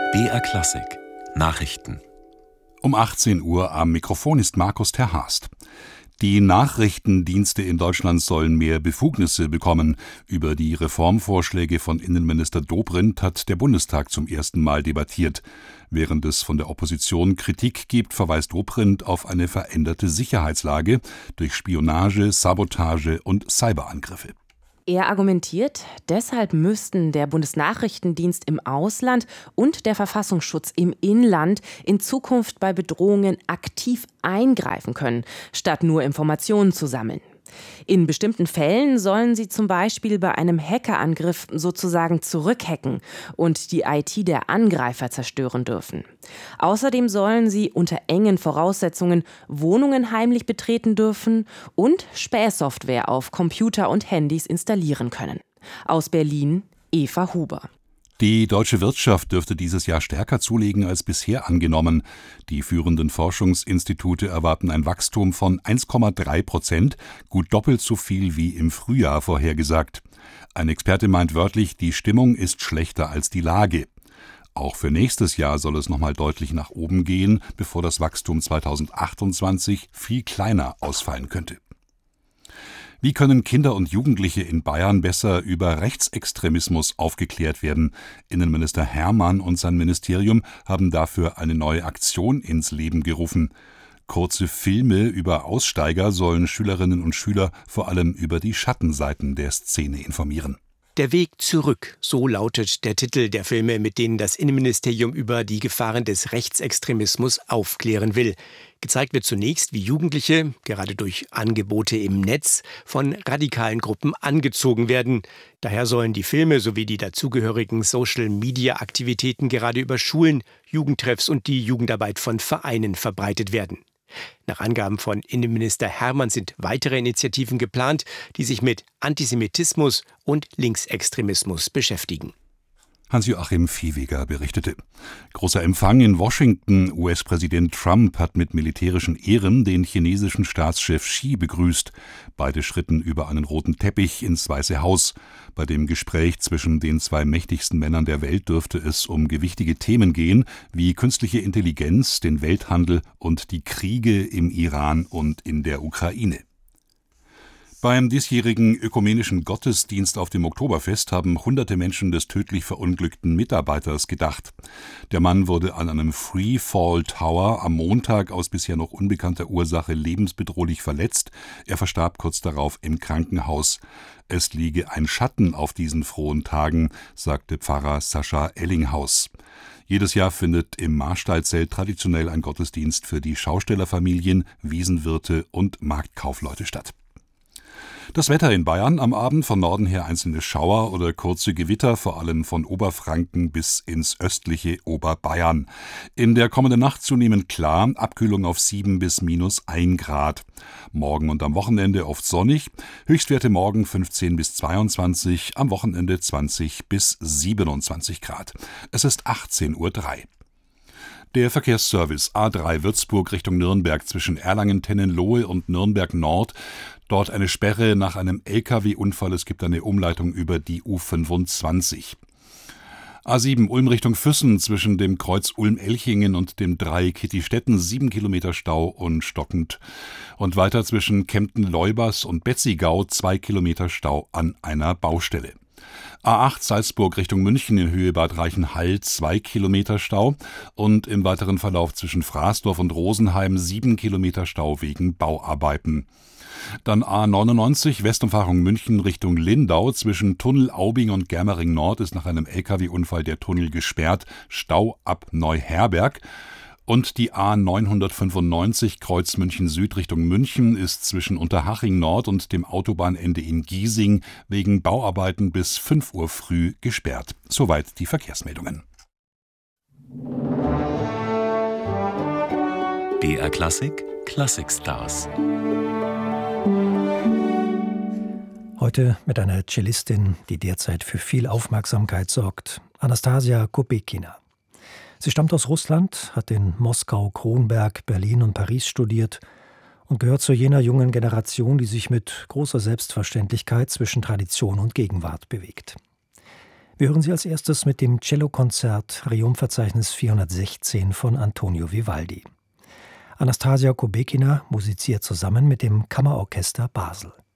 BR Klassik Nachrichten. Um 18 Uhr am Mikrofon ist Markus ter Haast. Die Nachrichtendienste in Deutschland sollen mehr Befugnisse bekommen. Über die Reformvorschläge von Innenminister Dobrindt hat der Bundestag zum ersten Mal debattiert. Während es von der Opposition Kritik gibt, verweist Dobrindt auf eine veränderte Sicherheitslage durch Spionage, Sabotage und Cyberangriffe. Er argumentiert, deshalb müssten der Bundesnachrichtendienst im Ausland und der Verfassungsschutz im Inland in Zukunft bei Bedrohungen aktiv eingreifen können, statt nur Informationen zu sammeln. In bestimmten Fällen sollen sie zum Beispiel bei einem Hackerangriff sozusagen zurückhacken und die IT der Angreifer zerstören dürfen. Außerdem sollen sie unter engen Voraussetzungen Wohnungen heimlich betreten dürfen und Spähsoftware auf Computer und Handys installieren können. Aus Berlin, Eva Huber. Die deutsche Wirtschaft dürfte dieses Jahr stärker zulegen als bisher angenommen. Die führenden Forschungsinstitute erwarten ein Wachstum von 1,3%, gut doppelt so viel wie im Frühjahr vorhergesagt. Ein Experte meint wörtlich, die Stimmung ist schlechter als die Lage. Auch für nächstes Jahr soll es nochmal deutlich nach oben gehen, bevor das Wachstum 2028 viel kleiner ausfallen könnte. Wie können Kinder und Jugendliche in Bayern besser über Rechtsextremismus aufgeklärt werden? Innenminister Hermann und sein Ministerium haben dafür eine neue Aktion ins Leben gerufen. Kurze Filme über Aussteiger sollen Schülerinnen und Schüler vor allem über die Schattenseiten der Szene informieren. Der Weg zurück, so lautet der Titel der Filme, mit denen das Innenministerium über die Gefahren des Rechtsextremismus aufklären will. Gezeigt wird zunächst, wie Jugendliche, gerade durch Angebote im Netz, von radikalen Gruppen angezogen werden. Daher sollen die Filme sowie die dazugehörigen Social-Media-Aktivitäten gerade über Schulen, Jugendtreffs und die Jugendarbeit von Vereinen verbreitet werden. Nach Angaben von Innenminister Hermann sind weitere Initiativen geplant, die sich mit Antisemitismus und Linksextremismus beschäftigen. Hans-Joachim Viehweger berichtete. Großer Empfang in Washington. US-Präsident Trump hat mit militärischen Ehren den chinesischen Staatschef Xi begrüßt. Beide schritten über einen roten Teppich ins Weiße Haus. Bei dem Gespräch zwischen den zwei mächtigsten Männern der Welt dürfte es um gewichtige Themen gehen, wie künstliche Intelligenz, den Welthandel und die Kriege im Iran und in der Ukraine. Beim diesjährigen ökumenischen Gottesdienst auf dem Oktoberfest haben hunderte Menschen des tödlich verunglückten Mitarbeiters gedacht. Der Mann wurde an einem Freefall Tower am Montag aus bisher noch unbekannter Ursache lebensbedrohlich verletzt. Er verstarb kurz darauf im Krankenhaus. Es liege ein Schatten auf diesen frohen Tagen, sagte Pfarrer Sascha Ellinghaus. Jedes Jahr findet im Marstallzelt traditionell ein Gottesdienst für die Schaustellerfamilien, Wiesenwirte und Marktkaufleute statt. Das Wetter in Bayern: am Abend von Norden her einzelne Schauer oder kurze Gewitter, vor allem von Oberfranken bis ins östliche Oberbayern. In der kommenden Nacht zunehmend klar, Abkühlung auf 7 bis -1 Grad. Morgen und am Wochenende oft sonnig, Höchstwerte morgen 15 bis 22, am Wochenende 20 bis 27 Grad. Es ist 18:03 Uhr. Der Verkehrsservice A3 Würzburg Richtung Nürnberg zwischen Erlangen-Tennenlohe und Nürnberg Nord. Dort eine Sperre nach einem Lkw-Unfall. Es gibt eine Umleitung über die U25. A7 Ulm Richtung Füssen zwischen dem Kreuz Ulm-Elchingen und dem Dreieck Kittistetten 7 Kilometer Stau und stockend. Und weiter zwischen Kempten-Leubers und Betzigau 2 Kilometer Stau an einer Baustelle. A8 Salzburg Richtung München in Höhe Bad Reichenhall 2 Kilometer Stau und im weiteren Verlauf zwischen Fraßdorf und Rosenheim 7 Kilometer Stau wegen Bauarbeiten. Dann A99 Westumfahrung München Richtung Lindau zwischen Tunnel Aubing und Germering Nord ist nach einem Lkw-Unfall der Tunnel gesperrt, Stau ab Neuherberg. Und die A995 Kreuz München Süd Richtung München ist zwischen Unterhaching Nord und dem Autobahnende in Giesing wegen Bauarbeiten bis 5 Uhr früh gesperrt. Soweit die Verkehrsmeldungen. BR Klassik Klassikstars. Heute mit einer Cellistin, die derzeit für viel Aufmerksamkeit sorgt, Anastasia Kubekina. Sie stammt aus Russland, hat in Moskau, Kronberg, Berlin und Paris studiert und gehört zu jener jungen Generation, die sich mit großer Selbstverständlichkeit zwischen Tradition und Gegenwart bewegt. Wir hören sie als erstes mit dem Cellokonzert Requiem-Verzeichnis 416 von Antonio Vivaldi. Anastasia Kubekina musiziert zusammen mit dem Kammerorchester Basel.